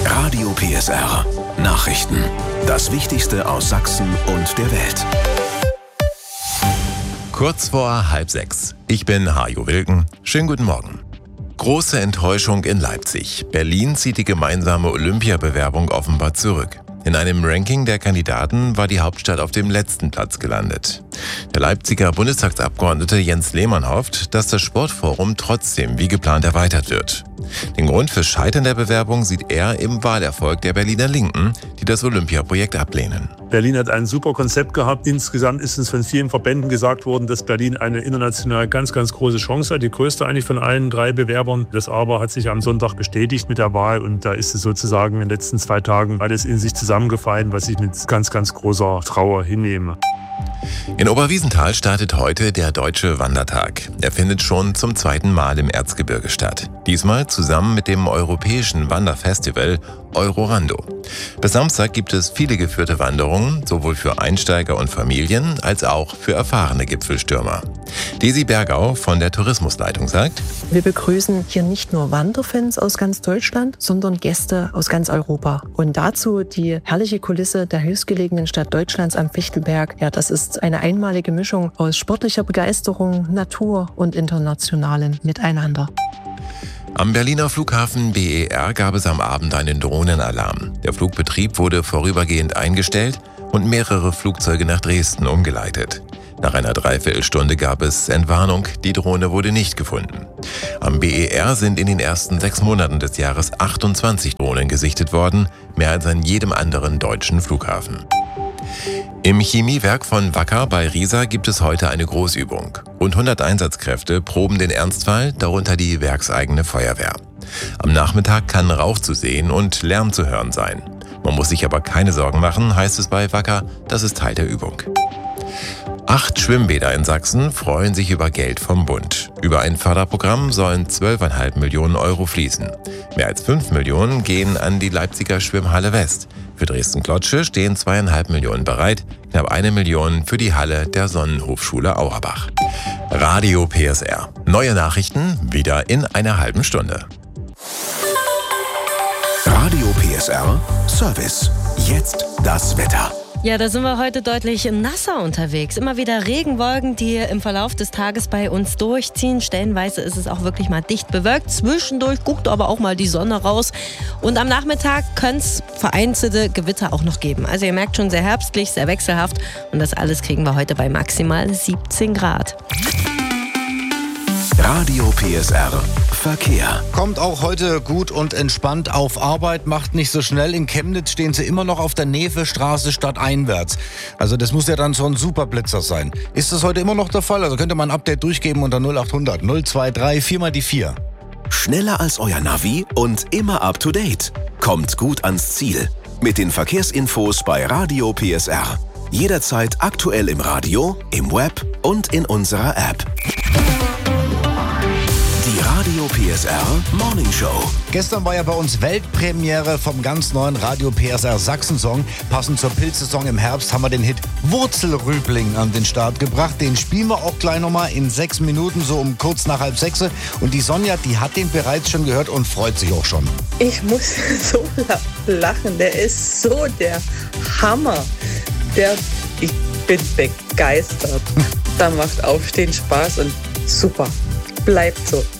Radio PSR. Nachrichten. Das Wichtigste aus Sachsen und der Welt. Kurz vor 5:30. Ich bin Hajo Wilken. Schönen guten Morgen. Große Enttäuschung in Leipzig. Berlin zieht die gemeinsame Olympiabewerbung offenbar zurück. In einem Ranking der Kandidaten war die Hauptstadt auf dem letzten Platz gelandet. Der Leipziger Bundestagsabgeordnete Jens Lehmann hofft, dass das Sportforum trotzdem wie geplant erweitert wird. Den Grund fürs Scheitern der Bewerbung sieht er im Wahlerfolg der Berliner Linken, die das Olympiaprojekt ablehnen. Berlin hat ein super Konzept gehabt. Insgesamt ist es von vielen Verbänden gesagt worden, dass Berlin eine international ganz, ganz große Chance hat. Die größte eigentlich von allen 3 Bewerbern. Das aber hat sich am Sonntag bestätigt mit der Wahl. Und da ist es sozusagen in den letzten 2 Tagen alles in sich zusammengefallen, was ich mit ganz, ganz großer Trauer hinnehme. In Oberwiesenthal startet heute der Deutsche Wandertag. Er findet schon zum 2. Mal im Erzgebirge statt. Diesmal zusammen mit dem europäischen Wanderfestival Eurorando. Bis Samstag gibt es viele geführte Wanderungen, sowohl für Einsteiger und Familien als auch für erfahrene Gipfelstürmer. Desi Bergau von der Tourismusleitung sagt: Wir begrüßen hier nicht nur Wanderfans aus ganz Deutschland, sondern Gäste aus ganz Europa. Und dazu die herrliche Kulisse der höchstgelegenen Stadt Deutschlands am Fichtelberg. Ja, das ist eine einmalige Mischung aus sportlicher Begeisterung, Natur und internationalem Miteinander. Am Berliner Flughafen BER gab es am Abend einen Drohnenalarm. Der Flugbetrieb wurde vorübergehend eingestellt und mehrere Flugzeuge nach Dresden umgeleitet. Nach einer Dreiviertelstunde gab es Entwarnung, die Drohne wurde nicht gefunden. Am BER sind in den ersten 6 Monaten des Jahres 28 Drohnen gesichtet worden, mehr als an jedem anderen deutschen Flughafen. Im Chemiewerk von Wacker bei Riesa gibt es heute eine Großübung. Rund 100 Einsatzkräfte proben den Ernstfall, darunter die werkseigene Feuerwehr. Am Nachmittag kann Rauch zu sehen und Lärm zu hören sein. Man muss sich aber keine Sorgen machen, heißt es bei Wacker, das ist Teil der Übung. 8 Schwimmbäder in Sachsen freuen sich über Geld vom Bund. Über ein Förderprogramm sollen 12,5 Millionen Euro fließen. Mehr als 5 Millionen gehen an die Leipziger Schwimmhalle West. Für Dresden-Klotzsche stehen 2,5 Millionen bereit, knapp 1 Million für die Halle der Sonnenhofschule Auerbach. Radio PSR. Neue Nachrichten wieder in einer halben Stunde. Radio PSR Service. Jetzt das Wetter. Ja, da sind wir heute deutlich nasser unterwegs. Immer wieder Regenwolken, die im Verlauf des Tages bei uns durchziehen. Stellenweise ist es auch wirklich mal dicht bewölkt. Zwischendurch guckt aber auch mal die Sonne raus. Und am Nachmittag können es vereinzelte Gewitter auch noch geben. Also ihr merkt schon, sehr herbstlich, sehr wechselhaft. Und das alles kriegen wir heute bei maximal 17 Grad. Radio PSR Verkehr. Kommt auch heute gut und entspannt auf Arbeit, macht nicht so schnell. In Chemnitz stehen sie immer noch auf der Nevestraße stadteinwärts. Also das muss ja dann so ein Superblitzer sein. Ist das heute immer noch der Fall? Also könnt ihr mal ein Update durchgeben unter 0800 023 4 mal die 4. Schneller als euer Navi und immer up to date. Kommt gut ans Ziel. Mit den Verkehrsinfos bei Radio PSR. Jederzeit aktuell im Radio, im Web und in unserer App. Die Radio PSR Morning Show. Gestern war ja bei uns Weltpremiere vom ganz neuen Radio PSR Sachsen-Song. Passend zur Pilzsaison im Herbst haben wir den Hit Wurzelrübling an den Start gebracht. Den spielen wir auch gleich nochmal in 6 Minuten, so um kurz nach 5:30. Und die Sonja, die hat den bereits schon gehört und freut sich auch schon. Ich muss so lachen. Der ist so der Hammer. Ich bin begeistert. Da macht Aufstehen Spaß und super. Bleibt so.